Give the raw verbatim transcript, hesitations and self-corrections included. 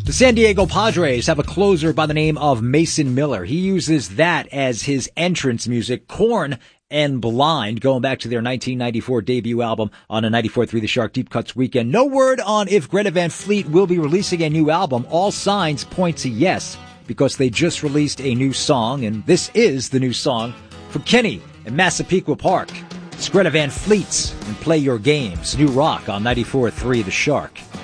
The San Diego Padres have a closer by the name of Mason Miller. He uses that as his entrance music, Korn and Blind, going back to their nineteen ninety-four debut album on a ninety-four point three The Shark Deep Cuts weekend. No word on if Greta Van Fleet will be releasing a new album. All signs point to yes, because they just released a new song, and this is the new song from Kenny in Massapequa Park. It's Greta Van Fleet and Play Your Games. New rock on ninety-four point three The Shark.